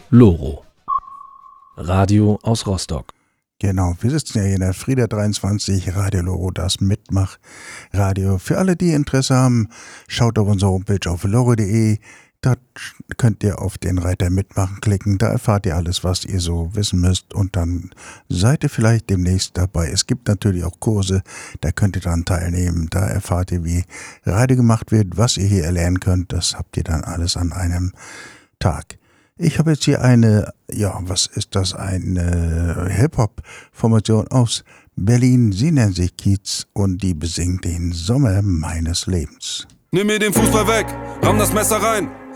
Loro. Radio aus Rostock. Genau, wir sitzen ja hier in der Frieda 23, Radio Loro, das Mitmachradio. Für alle, die Interesse haben, schaut auf unsere Homepage auf loro.de. Dort könnt ihr auf den Reiter Mitmachen klicken. Da erfahrt ihr alles, was ihr so wissen müsst. Und dann seid ihr vielleicht demnächst dabei. Es gibt natürlich auch Kurse, da könnt ihr dran teilnehmen. Da erfahrt ihr, wie Radio gemacht wird, was ihr hier erlernen könnt. Das habt ihr dann alles an einem Tag. Ich habe jetzt hier eine Hip-Hop-Formation aus Berlin. Sie nennen sich Kiez und die besingt den Sommer meines Lebens. Nimm mir den Fußball weg, ramm das Messer rein.